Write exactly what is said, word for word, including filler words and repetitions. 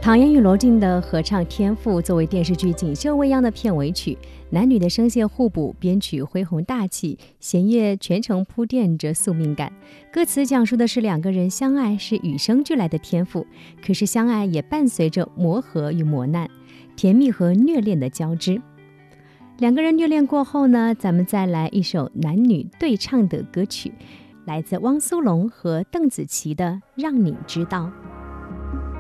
唐嫣与罗晋的合唱天赋作为电视剧《锦绣未央》的片尾曲，男女的声线互补，编曲恢宏大气，弦乐全程铺垫着宿命感。歌词讲述的是两个人相爱是与生俱来的天赋，可是相爱也伴随着磨合与磨难，甜蜜和虐恋的交织。两个人虐恋过后呢，咱们再来一首男女对唱的歌曲，来自汪苏泷和邓紫棋的《让你知道》。